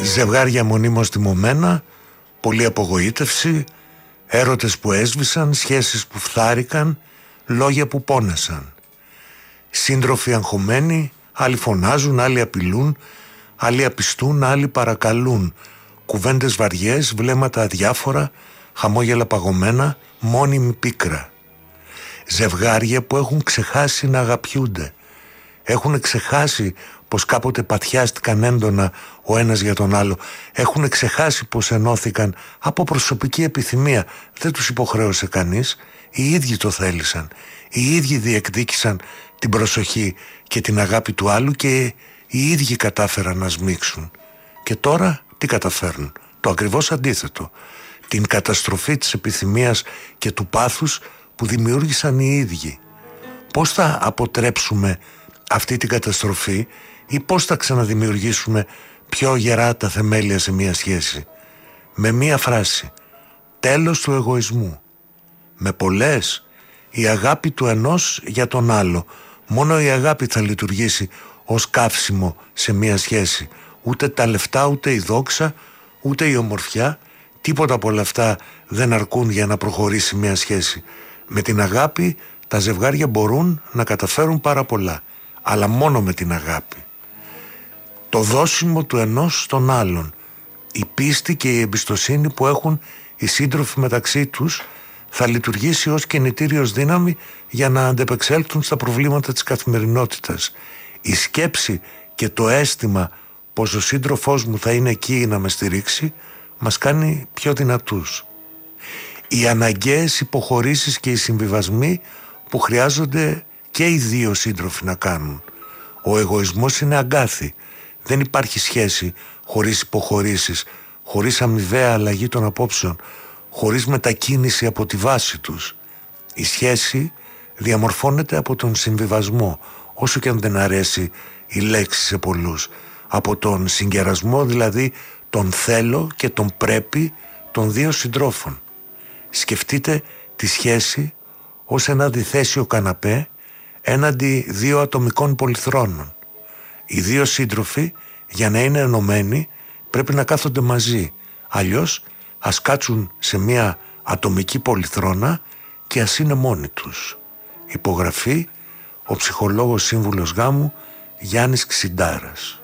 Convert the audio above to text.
Ζευγάρια μονίμως τιμωμένα, πολλή απογοήτευση, έρωτες που έσβησαν, σχέσεις που φθάρηκαν, λόγια που πόνεσαν. Σύντροφοι αγχωμένοι, άλλοι φωνάζουν, άλλοι απειλούν, άλλοι απιστούν, άλλοι παρακαλούν. Κουβέντες βαριές, βλέμματα αδιάφορα, χαμόγελα παγωμένα, μόνιμη πίκρα. Ζευγάρια που έχουν ξεχάσει να αγαπιούνται. Έχουν ξεχάσει πως κάποτε παθιάστηκαν έντονα ο ένας για τον άλλο. Έχουν ξεχάσει πως ενώθηκαν από προσωπική επιθυμία. Δεν τους υποχρέωσε κανείς. Οι ίδιοι το θέλησαν. Οι ίδιοι διεκδίκησαν την προσοχή και την αγάπη του άλλου και οι ίδιοι κατάφεραν να σμίξουν. Και τώρα τι καταφέρνουν? Το ακριβώς αντίθετο. Την καταστροφή της επιθυμίας και του πάθους που δημιούργησαν οι ίδιοι. Πώς θα αποτρέψουμε αυτή την καταστροφή ή πώς θα ξαναδημιουργήσουμε πιο γερά τα θεμέλια σε μια σχέση? Με μια φράση: τέλος του εγωισμού. Με πολλές: η αγάπη του ενός για τον άλλο. Μόνο η αγάπη θα λειτουργήσει ως καύσιμο σε μια σχέση. Ούτε τα λεφτά, ούτε η δόξα, ούτε η ομορφιά, τίποτα από όλα αυτά δεν αρκούν για να προχωρήσει μια σχέση. Με την αγάπη τα ζευγάρια μπορούν να καταφέρουν πάρα πολλά, αλλά μόνο με την αγάπη. Το δώσιμο του ενός στον άλλον, η πίστη και η εμπιστοσύνη που έχουν οι σύντροφοι μεταξύ τους θα λειτουργήσει ως κινητήριος δύναμη για να αντεπεξέλθουν στα προβλήματα της καθημερινότητας. Η σκέψη και το αίσθημα πως ο σύντροφός μου θα είναι εκεί να με στηρίξει μας κάνει πιο δυνατούς. Οι αναγκαίες υποχωρήσεις και οι συμβιβασμοί που χρειάζονται και οι δύο σύντροφοι να κάνουν. Ο εγωισμός είναι αγκάθι. Δεν υπάρχει σχέση χωρίς υποχωρήσεις, χωρίς αμοιβαία αλλαγή των απόψεων, χωρίς μετακίνηση από τη βάση τους. Η σχέση διαμορφώνεται από τον συμβιβασμό, όσο και αν δεν αρέσει η λέξη σε πολλούς. Από τον συγκερασμό, δηλαδή τον θέλω και τον πρέπει των δύο συντρόφων. Σκεφτείτε τη σχέση ως ένα διθέσιο καναπέ έναντι δύο ατομικών πολυθρόνων. Οι δύο σύντροφοι, για να είναι ενωμένοι, πρέπει να κάθονται μαζί. Αλλιώς ας κάτσουν σε μια ατομική πολυθρόνα και ας είναι μόνοι τους. Υπογραφή ο ψυχολόγος σύμβουλος γάμου Γιάννης Ξιντάρας.